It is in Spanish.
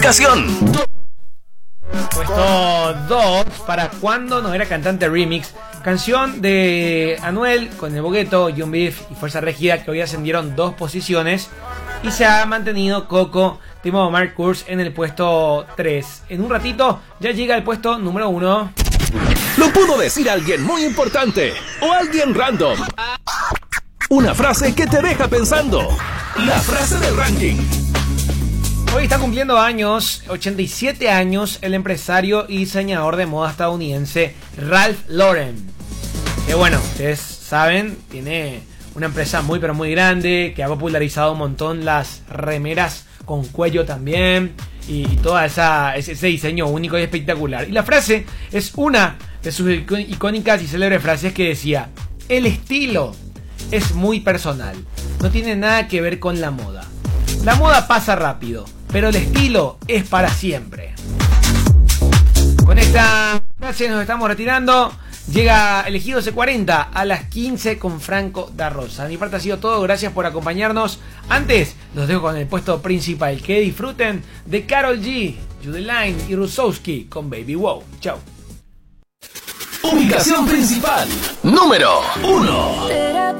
Ubicación Puesto 2, para cuando no era cantante remix. Canción de Anuel con El Bogueto, John Beef y Fuerza Régida, que hoy ascendieron 2 posiciones. Y se ha mantenido Coco, tema de Mark Kurz, en el puesto 3. En un ratito ya llega al puesto número 1. lo pudo decir alguien muy importante o alguien random. Una frase que te deja pensando. La frase del ranking. Hoy está cumpliendo años, 87 años, el empresario y diseñador de moda estadounidense Ralph Lauren. Que bueno, ustedes saben, tiene una empresa muy pero muy grande, que ha popularizado un montón las remeras con cuello también, y todo ese diseño único y espectacular. Y la frase es una de sus icónicas y célebres frases que decía: el estilo es muy personal, no tiene nada que ver con la moda. La moda pasa rápido, pero el estilo es para siempre. Con esta frase nos estamos retirando. Llega Elegido C40 a las 15 con Franco da Rosa. De mi parte ha sido todo, gracias por acompañarnos. Antes, los dejo con el puesto principal. Que disfruten de Karol G, Judeline y Rusowski con Baby Wow. Chao. Ubicación principal número 1.